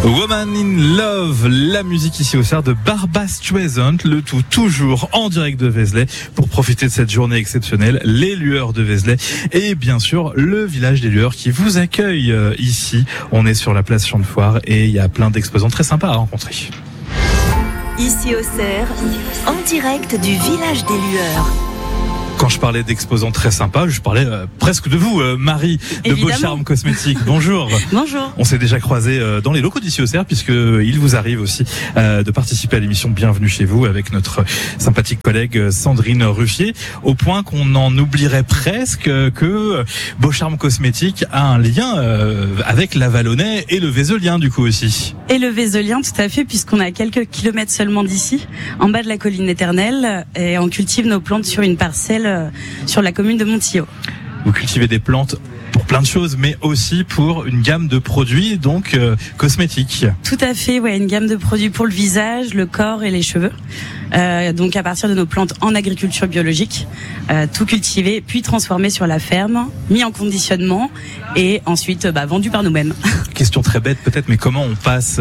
Woman in Love, la musique ici au Cerf de Barbra Streisand, le tout toujours en direct de Vézelay pour profiter de cette journée exceptionnelle, les Lueurs de Vézelay et bien sûr le village des Lueurs qui vous accueille ici. On est sur la place Champ de Foire et il y a plein d'exposants très sympas à rencontrer. Ici au Cerf, en direct du village des Lueurs. Quand je parlais d'exposants très sympas, je parlais presque de vous, Marie de Évidemment. Beau Charme Cosmétique. Bonjour. Bonjour. On s'est déjà croisés dans les locaux d'ici au Cerf, puisque il vous arrive aussi de participer à l'émission Bienvenue chez vous avec notre sympathique collègue Sandrine Ruffier, au point qu'on en oublierait presque que Beau Charme Cosmétique a un lien avec la Vallonnais et le Vézelien du coup aussi. Et le Vézelien, tout à fait, puisqu'on est à quelques kilomètres seulement d'ici, en bas de la colline éternelle, et on cultive nos plantes sur une parcelle sur la commune de Montillot. Vous cultivez des plantes pour plein de choses, mais aussi pour une gamme de produits, donc cosmétiques. Tout à fait, ouais, une gamme de produits pour le visage, le corps et les cheveux. Donc à partir de nos plantes en agriculture biologique, tout cultivé puis transformé sur la ferme, mis en conditionnement et ensuite vendu par nous-mêmes. Question très bête peut-être, mais comment on passe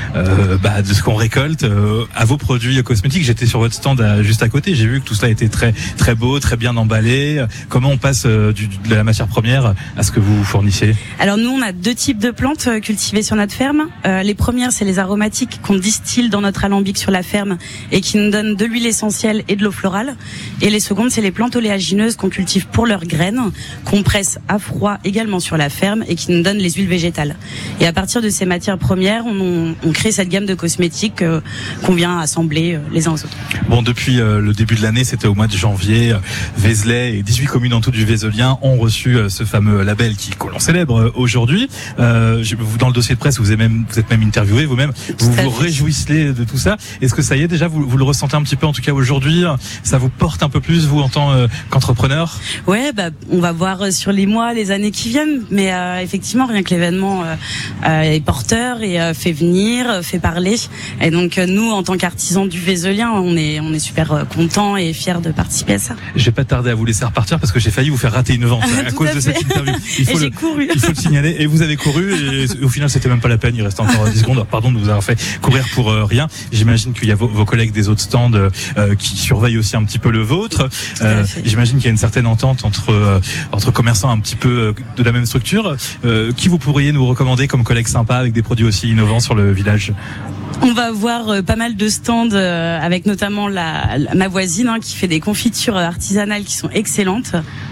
de ce qu'on récolte à vos produits cosmétiques? J'étais sur votre stand juste à côté, j'ai vu que tout cela était très très beau, très bien emballé. Comment on passe de la matière première à ce que vous fournissez? Alors nous, on a deux types de plantes cultivées sur notre ferme. Les premières, c'est les aromatiques qu'on distille dans notre alambic sur la ferme et qui nous donnent de l'huile essentielle et de l'eau florale. Et les secondes, c'est les plantes oléagineuses qu'on cultive pour leurs graines, qu'on presse à froid également sur la ferme et qui nous donnent les huiles végétales. Et à partir de ces matières premières, on crée cette gamme de cosmétiques qu'on vient assembler les uns aux autres. Bon, depuis le début de l'année, c'était au mois de janvier, Vézelay et 18 communes en tout du Vézelien ont reçu ce fameux label qu'on célèbre aujourd'hui. Vous, dans le dossier de presse, vous êtes même interviewé vous-même. Vous vous réjouissez de tout ça. Est-ce que ça y est déjà, vous le ressentez un petit peu, en tout cas aujourd'hui, ça vous porte un peu plus, vous, en tant qu'entrepreneur? Ouais, on va voir sur les mois, les années qui viennent, mais effectivement, rien que l'événement est porteur et fait venir, fait parler. Et donc nous, en tant qu'artisans du Vézelien, on est super contents et fiers de participer à ça. Je vais pas tarder à vous laisser repartir parce que j'ai failli vous faire rater une vente à cause de cette interview. J'ai couru. Il faut le signaler. Et vous avez couru et au final, c'était même pas la peine. Il reste encore 10 secondes. Pardon de vous avoir fait courir pour rien. J'imagine qu'il y a vos collègues des autres stands qui surveillent aussi un petit peu le vôtre. J'imagine qu'il y a une certaine entente entre commerçants un petit peu de la même structure. Qui vous pourriez nous recommander comme collègue sympa avec des produits aussi innovants sur le village? On va voir pas mal de stands avec notamment ma voisine qui fait des confitures artisanales qui sont excellentes.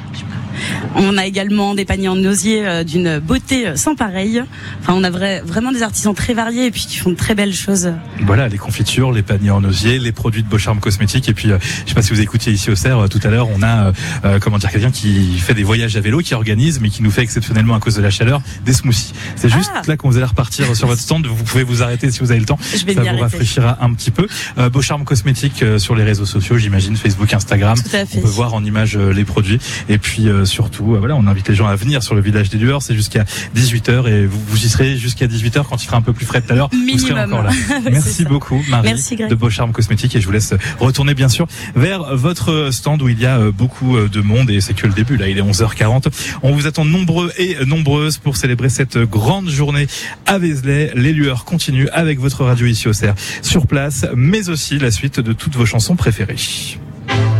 On a également des paniers en osier d'une beauté sans pareille. Enfin, on a vraiment des artisans très variés et puis qui font de très belles choses. Voilà, les confitures, les paniers en osier, les produits de Beau Charme Cosmétique. Et puis, je sais pas si vous écoutiez ici au Cerf tout à l'heure, on a quelqu'un qui fait des voyages à vélo, qui organise, mais qui nous fait exceptionnellement à cause de la chaleur des smoothies. C'est juste là qu'on vous allez repartir sur votre stand. Vous pouvez vous arrêter si vous avez le temps. Ça vous rafraîchira un petit peu. Beau Charme Cosmétique sur les réseaux sociaux, j'imagine, Facebook, Instagram. Tout à fait. On peut voir en images les produits. Et puis surtout, on invite les gens à venir sur le village des Lueurs. C'est jusqu'à 18h et vous y serez jusqu'à 18h quand il fera un peu plus frais tout à l'heure. Minimum. Vous serez encore là. Merci beaucoup, Marie. Merci, Greg. De Beau Charme Cosmétique, et je vous laisse retourner bien sûr vers votre stand où il y a beaucoup de monde et c'est que le début. Là, il est 11h40. On vous attend nombreux et nombreuses pour célébrer cette grande journée à Vézelay. Les Lueurs continuent avec votre radio ici au Cerf sur place, mais aussi la suite de toutes vos chansons préférées.